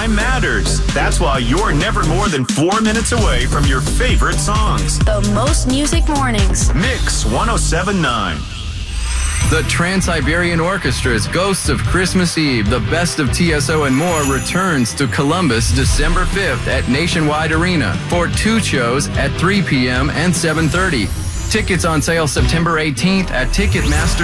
time matters. That's why you're never more than 4 minutes away from your favorite songs. The most music mornings. Mix 107.9. The Trans-Siberian Orchestra's Ghosts of Christmas Eve, the best of TSO and more, returns to Columbus December 5th at Nationwide Arena for 2 shows at 3 p.m. and 7:30. Tickets on sale September 18th at Ticketmaster.